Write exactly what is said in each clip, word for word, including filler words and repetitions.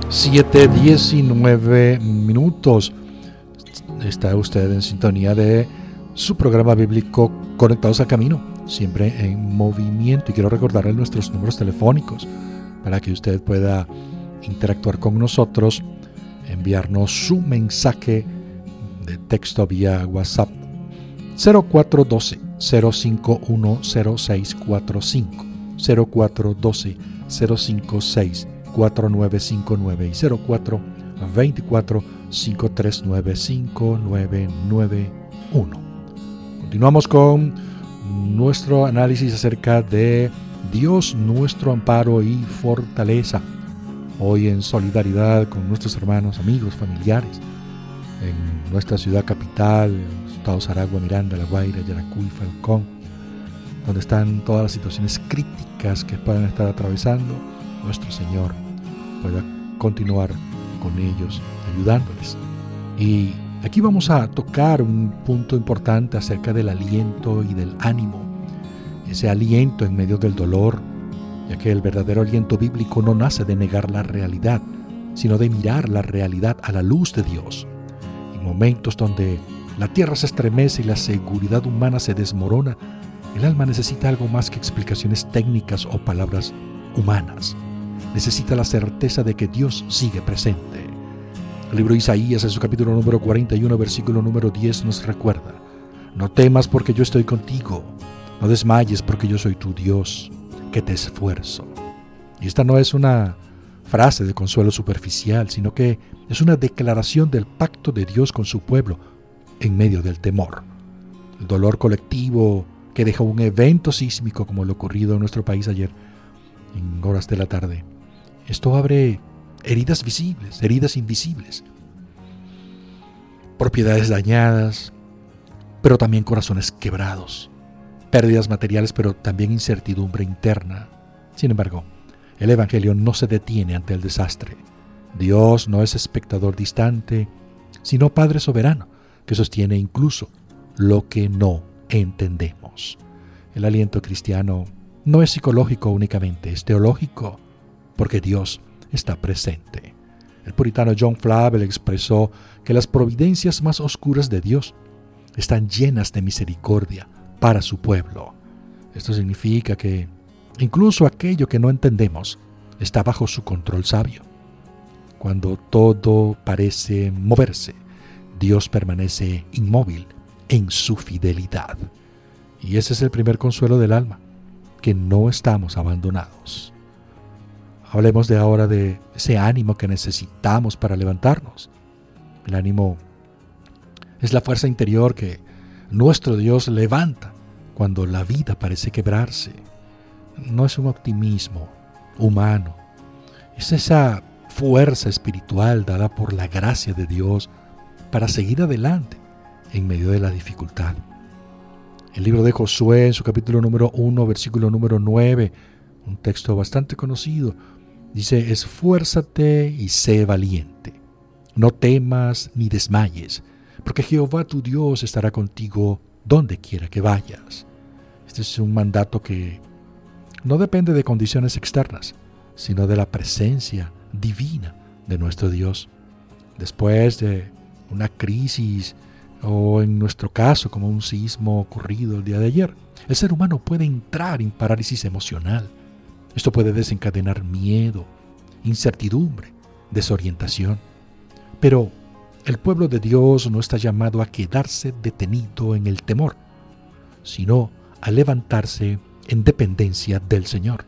siete diecinueve minutos. Está usted en sintonía de su programa bíblico Conectados al Camino, siempre en movimiento. Y quiero recordarle nuestros números telefónicos para que usted pueda interactuar con nosotros, enviarnos su mensaje de texto vía WhatsApp cero cuatro uno dos, cero cinco uno, cero seis cuatro cinco, cero cuatro uno dos, cero cinco seis cuatro nueve cinco nueve y cero cuatro veinticuatro, cinco tres nueve, cinco nueve nueve uno. Continuamos con nuestro análisis acerca de Dios, nuestro amparo y fortaleza. Hoy en solidaridad con nuestros hermanos, amigos, familiares en nuestra ciudad capital, Estados Aragua, Miranda, La Guaira, Yaracuy, Falcón, donde están todas las situaciones críticas que puedan estar atravesando. Nuestro Señor pueda continuar con ellos, ayudándoles. Y aquí vamos a tocar un punto importante acerca del aliento y del ánimo. Ese aliento en medio del dolor, ya que el verdadero aliento bíblico no nace de negar la realidad, sino de mirar la realidad a la luz de Dios. En momentos donde la tierra se estremece y la seguridad humana se desmorona, el alma necesita algo más que explicaciones técnicas o palabras humanas. Necesita la certeza de que Dios sigue presente. El libro de Isaías, en su capítulo número cuarenta y uno, versículo número diez, nos recuerda: no temas porque yo estoy contigo, no desmayes porque yo soy tu Dios, que te esfuerzo. Y esta no es una frase de consuelo superficial, sino que es una declaración del pacto de Dios con su pueblo en medio del temor. El dolor colectivo que deja un evento sísmico como lo ocurrido en nuestro país ayer, en horas de la tarde. Esto abre heridas visibles, heridas invisibles, propiedades dañadas, pero también corazones quebrados, pérdidas materiales, pero también incertidumbre interna. Sin embargo, el Evangelio no se detiene ante el desastre. Dios no es espectador distante, sino Padre soberano, que sostiene incluso lo que no entendemos. El aliento cristiano no es psicológico únicamente, es teológico, porque Dios está presente. El puritano John Flavel expresó que las providencias más oscuras de Dios están llenas de misericordia para su pueblo. Esto significa que incluso aquello que no entendemos está bajo su control sabio. Cuando todo parece moverse, Dios permanece inmóvil en su fidelidad. Y ese es el primer consuelo del alma, que no estamos abandonados. Hablemos de ahora de ese ánimo que necesitamos para levantarnos. El ánimo es la fuerza interior que nuestro Dios levanta cuando la vida parece quebrarse. No es un optimismo humano, es esa fuerza espiritual dada por la gracia de Dios para seguir adelante en medio de la dificultad. El libro de Josué, en su capítulo número uno, versículo número nueve, un texto bastante conocido, dice: esfuérzate y sé valiente, no temas ni desmayes, porque Jehová tu Dios estará contigo donde quiera que vayas. Este es un mandato que no depende de condiciones externas, sino de la presencia divina de nuestro Dios. Después de una crisis, o en nuestro caso como un sismo ocurrido el día de ayer, el ser humano puede entrar en parálisis emocional. Esto puede desencadenar miedo, incertidumbre, desorientación. Pero el pueblo de Dios no está llamado a quedarse detenido en el temor, sino a levantarse en dependencia del Señor.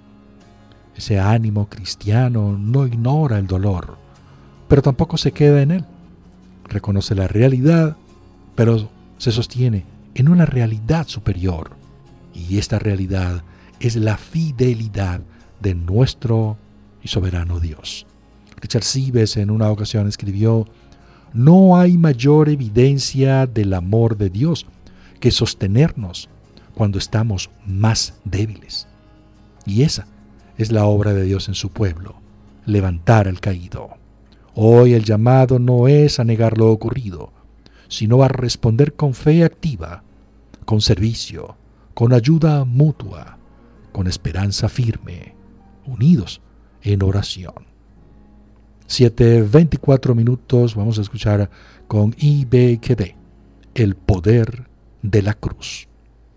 Ese ánimo cristiano no ignora el dolor, pero tampoco se queda en él. Reconoce la realidad, pero se sostiene en una realidad superior. Y esta realidad es la fidelidad de nuestro y soberano Dios. Richard Sibbes en una ocasión escribió: no hay mayor evidencia del amor de Dios que sostenernos cuando estamos más débiles. Y esa es la obra de Dios en su pueblo, levantar al caído. Hoy el llamado no es a negar lo ocurrido, sino a responder con fe activa, con servicio, con ayuda mutua, con esperanza firme, unidos en oración. siete veinticuatro minutos, vamos a escuchar con I B K B, El poder de la cruz.